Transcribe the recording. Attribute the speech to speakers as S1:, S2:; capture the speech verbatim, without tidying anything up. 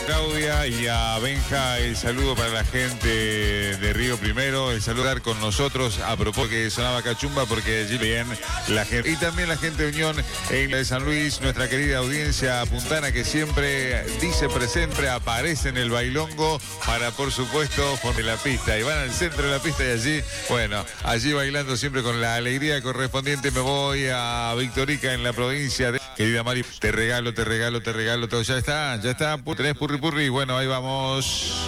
S1: Claudia y a Benja, el saludo para la gente de Río Primero, el saludar con nosotros a propósito que sonaba Cachumba, porque allí bien la gente, y también la gente de Unión en la de San Luis, nuestra querida audiencia puntana que siempre dice presente, aparece en el bailongo para, por supuesto, poner la pista, y van al centro de la pista y allí, bueno, allí bailando siempre con la alegría correspondiente. Me voy a Victorica en la provincia de... Querida Mari, te regalo, te regalo, te regalo todo. Ya está, ya está, tenés purri purri. Bueno, ahí vamos.